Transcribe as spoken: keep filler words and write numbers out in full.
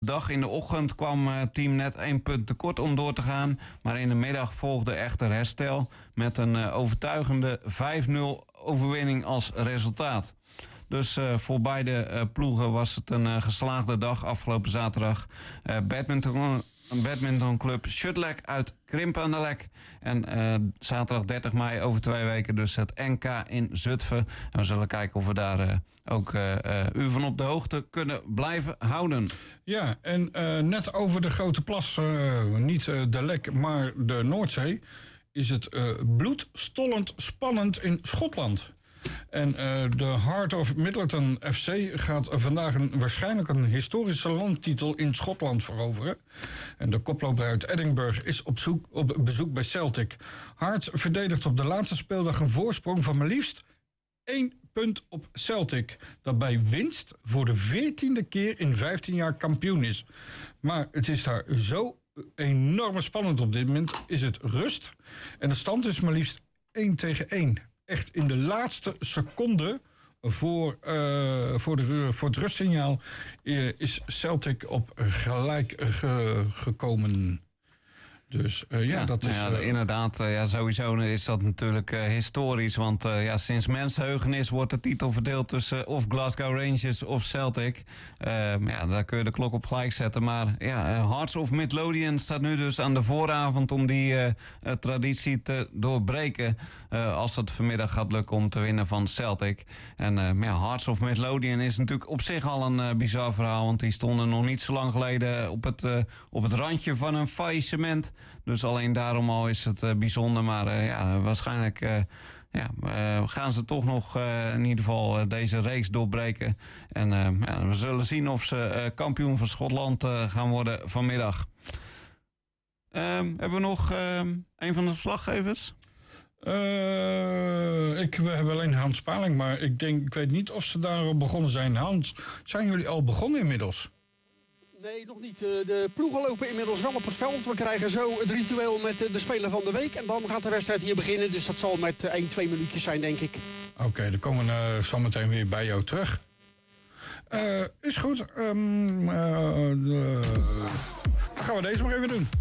dag. In de ochtend kwam het team net één punt tekort om door te gaan. Maar in de middag volgde echter herstel met een uh, overtuigende vijf nul overwinning als resultaat. Dus uh, voor beide uh, ploegen was het een uh, geslaagde dag afgelopen zaterdag. Uh, badminton, badmintonclub Shuttlek uit Krimpen aan de Lek. En uh, zaterdag dertig mei over twee weken dus het N K in Zutphen. En we zullen kijken of we daar uh, ook uh, uh, u van op de hoogte kunnen blijven houden. Ja, en uh, net over de Grote Plas, uh, niet uh, de Lek, maar de Noordzee, is het uh, bloedstollend spannend in Schotland. En uh, de Heart of Midleton F C gaat vandaag een, waarschijnlijk een historische landtitel in Schotland veroveren. En de koploper uit Edinburgh is op, zoek, op bezoek bij Celtic. Hearts verdedigt op de laatste speeldag een voorsprong van maar liefst één punt op Celtic. Dat bij winst voor de veertiende keer in vijftien jaar kampioen is. Maar het is daar zo enorm spannend op dit moment. Is het rust. En de stand is maar liefst één tegen één. Echt in de laatste seconde voor, uh, voor, de, voor het rustsignaal uh, is Celtic op gelijk ge, gekomen. Dus uh, ja, ja, dat is... Ja, uh, inderdaad, uh, ja, sowieso is dat natuurlijk uh, historisch. Want uh, ja, sinds mensheugenis wordt de titel verdeeld tussen uh, of Glasgow Rangers of Celtic. Uh, ja, daar kun je de klok op gelijk zetten. Maar ja, uh, Hearts of Midlothian staat nu dus aan de vooravond om die uh, uh, traditie te doorbreken. Uh, als het vanmiddag gaat lukken om te winnen van Celtic. En uh, ja, Hearts of Midlothian is natuurlijk op zich al een uh, bizar verhaal. Want die stonden nog niet zo lang geleden op het, uh, op het randje van een faillissement. Dus alleen daarom al is het uh, bijzonder. Maar uh, ja, waarschijnlijk uh, ja, uh, gaan ze toch nog uh, in ieder geval uh, deze reeks doorbreken. En uh, ja, we zullen zien of ze uh, kampioen van Schotland uh, gaan worden vanmiddag. Uh, hebben we nog uh, een van de verslaggevers? Uh, ik, we hebben alleen Hans Spaling, maar ik, denk, ik weet niet of ze daar begonnen zijn. Hans, zijn jullie al begonnen inmiddels? Nee, nog niet. De ploegen lopen inmiddels wel op het veld. We krijgen zo het ritueel met de speler van de week. En dan gaat de wedstrijd hier beginnen. Dus dat zal met één, twee minuutjes zijn, denk ik. Oké, okay, dan komen we uh, zo meteen weer bij jou terug. Uh, is goed. Um, uh, uh, dan gaan we deze maar even doen.